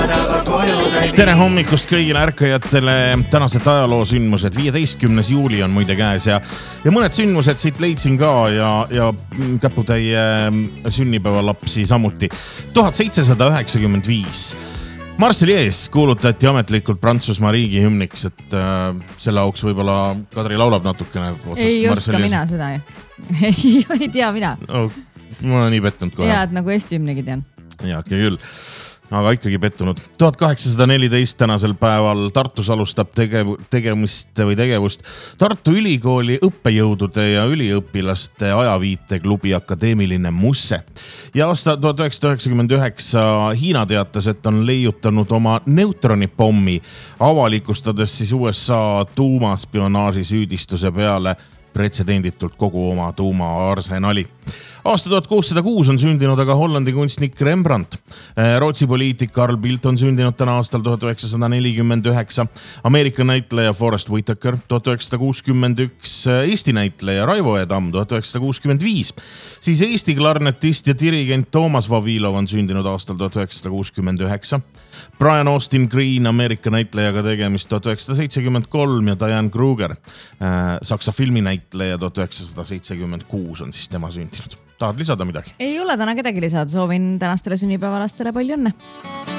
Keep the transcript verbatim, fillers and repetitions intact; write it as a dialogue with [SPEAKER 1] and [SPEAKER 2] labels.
[SPEAKER 1] Tere hommikust kõigile ärkajatele. Tänased ajaloo sündmused. viieteistkümnes juuli on muide käes ja, ja mõned sündmused siit leidsin ka ja, ja käputäie sünnipäevalapsi samuti. tuhat seitsesada üheksakümmend viis. Marseillaise kuulutati ametlikult Prantsusmaa riigihümniks, et äh, selle auks võib-olla Kadri laulab natukene.
[SPEAKER 2] Ei oska mina seda. ei, ei tea mina.
[SPEAKER 1] No, ma olen nii pettunud kohe.
[SPEAKER 2] Ja, et nagu Eesti hümnigi tean.
[SPEAKER 1] Ja, küll. Aga ikkagi pettunud. tuhat kaheksasada neliteist tänasel päeval Tartus alustab tegev, tegemist või tegevust Tartu Ülikooli õppejõudude ja üliõpilaste ajaviiteklubi Akadeemiline Musse. Ja aasta tuhat üheksasada üheksakümmend üheksa Hiina teatas, et on leiutanud oma neutronipommi, avalikustades siis U S A tuumaspionaaži süüdistuse peale pretsedenditult kogu oma tuumaarsenali. Aasta tuhat kuussada kuus on sündinud aga Hollandi kunstnik Rembrandt. Rootsi poliitik Carl Bildt on sündinud täna aastal tuhat üheksasada nelikümmend üheksa. Ameerika näitleja Forrest Whitaker tuhat üheksasada kuuskümmend üks. Eesti näitleja Raivo Edam tuhat üheksasada kuuskümmend viis. Siis Eesti klarnetist ja dirigent Toomas Vavilov on sündinud aastal tuhat üheksasada kuuskümmend üheksa. Brian Austin Green, Ameerika näitlejaga tegemist tuhat üheksasada seitsekümmend kolm ja Diane Kruger, Saksa filminäitleja tuhat üheksasada seitsekümmend kuus on siis tema sündinud. Tahad lisada midagi?
[SPEAKER 2] Ei ole täna kedagi lisada, soovin tänastele sünnipäevalastele palju õnne.